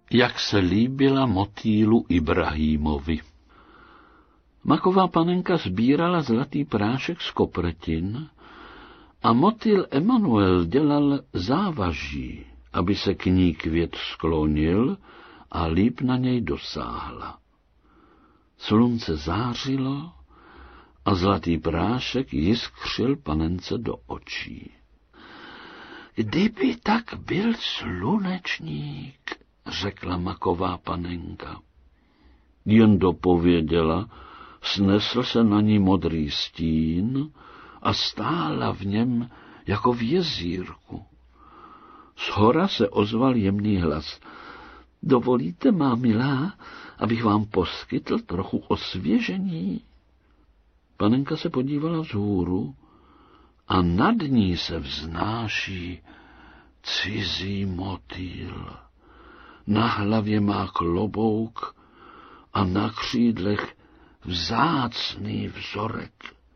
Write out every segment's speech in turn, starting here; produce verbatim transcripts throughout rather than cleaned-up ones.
jak se líbila motýlu Ibrahímovi. Maková panenka sbírala zlatý prášek z kopretin a motýl Emanuel dělal závaží, aby se k ní květ sklonil a líp na něj dosáhla. Slunce zářilo a zlatý prášek jiskřil panence do očí. Kdyby tak byl slunečník, řekla maková panenka. Jen dopověděla, snesl se na ní modrý stín a stála v něm jako v jezírku. Shora se ozval jemný hlas. Dovolíte, má milá, abych vám poskytl trochu osvěžení? Panenka se podívala vzhůru a nad ní se vznáší cizí motýl. Na hlavě má klobouk a na křídlech vzácný vzorek.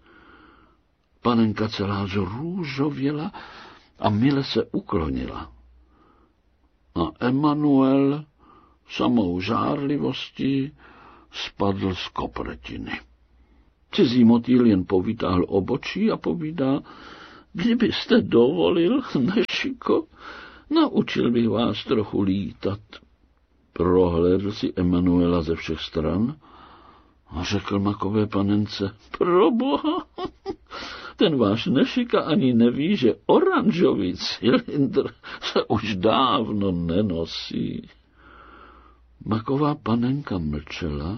Panenka celá zrůžověla a mile se uklonila. A Emanuel samou žárlivostí spadl z kopretiny. Cizí motýl jen povytáhl obočí a povídá, kdybyste dovolil, Nešiko, naučil bych vás trochu lítat. Prohlédl si Emanuela ze všech stran a řekl makové panence, proboha, ten váš Nešika ani neví, že oranžový cylindr se už dávno nenosí. Maková panenka mlčela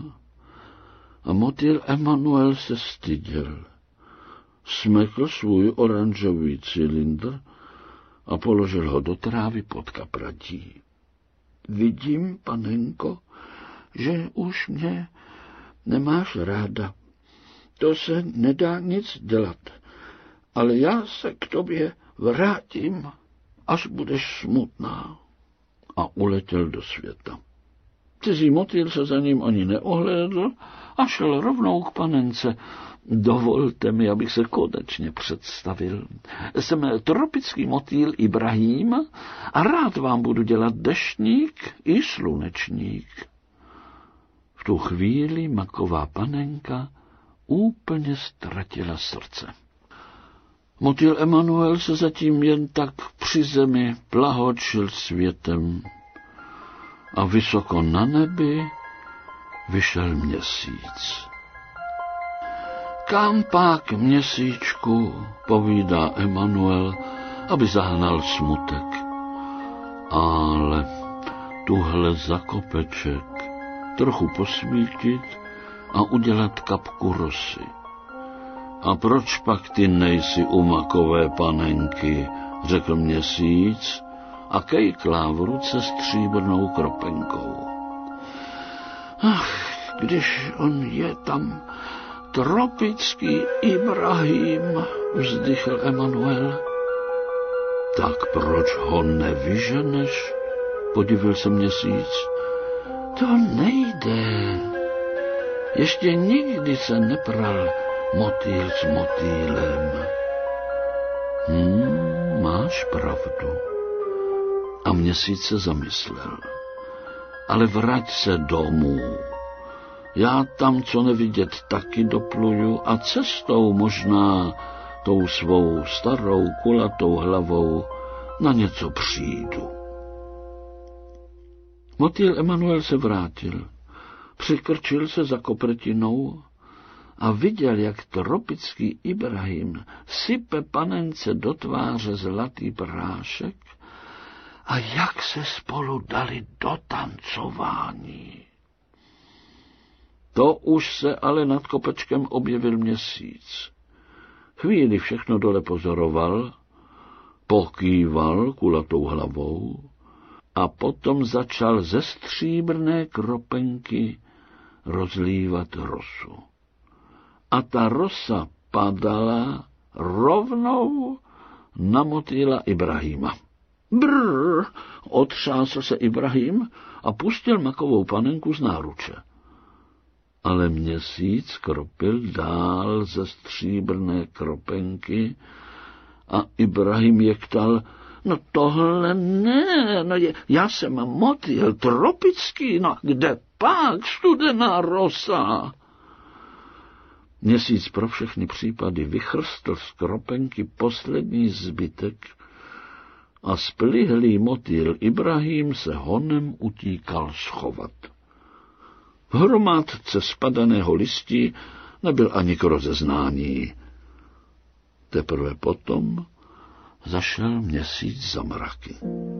a motýl Emanuel se styděl. Smekl svůj oranžový cylindr a položil ho do trávy pod kapradí. Vidím, panenko, že už mě nemáš ráda. To se nedá nic dělat, ale já se k tobě vrátím, až budeš smutná. A uletěl do světa. Cizí motýl se za ním ani neohlédl a šel rovnou k panence. Dovolte mi, abych se konečně představil. Jsem tropický motýl Ibrahím a rád vám budu dělat deštník i slunečník. V tu chvíli maková panenka úplně ztratila srdce. Motýl Emanuel se zatím jen tak při zemi plahočil světem a vysoko na nebi vyšel měsíc. Kam pak, měsíčku, povídá Emanuel, aby zahnal smutek. Ale tuhle za kopeček trochu posvítit a udělat kapku rosy. A proč pak ty nejsi u makové panenky, řekl měsíc a kejklá v ruce stříbrnou kropenkou. Ach, když on je tam tropický Ibrahím, vzdychl Emanuel. Tak proč ho nevyženeš? Podivil se měsíc. To nejde. Ještě nikdy se nepral motýl s motýlem. Hmm, máš pravdu. A měsíc se zamyslel. Ale vrať se domů. Já tam, co nevidět, taky dopluju a cestou možná tou svou starou kulatou hlavou na něco přijdu. Motýl Emanuel se vrátil, přikrčil se za kopretinou a viděl, jak tropický Ibrahim sype panence do tváře zlatý prášek a jak se spolu dali do tancování. To už se ale nad kopečkem objevil měsíc. Chvíli všechno dole pozoroval, pokýval kulatou hlavou a potom začal ze stříbrné kropenky rozlívat rosu. A ta rosa padala rovnou na motýla Ibrahima. Brrr, otřásl se Ibrahim a pustil makovou panenku z náruče. Ale měsíc kropil dál ze stříbrné kropenky a Ibrahim jektal, No tohle ne, no je, já jsem motýl tropický, no kde pak studená rosa? Měsíc pro všechny případy vychrstl z kropenky poslední zbytek a splihlý motýl Ibrahim se honem utíkal schovat. V hromádce spadaného listí nebyl ani k rozeznání. Teprve potom zašel měsíc za mraky.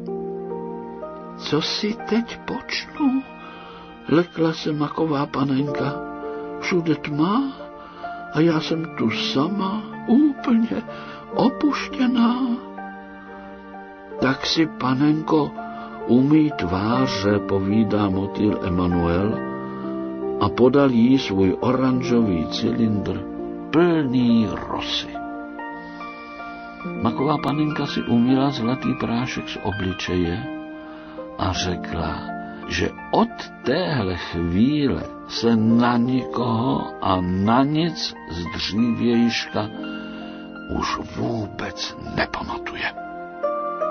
Co si teď počnu? Lekla se maková panenka. Všude tma a já jsem tu sama, úplně opuštěná. Tak si, panenko, umý tváře, povídá motýl Emanuel a podal jí svůj oranžový cylindr plný rosy. Maková panenka si umýla zlatý prášek z obličeje a řekla, že od téhle chvíle se na nikoho a na nic z dřívějška už vůbec nepamatuje.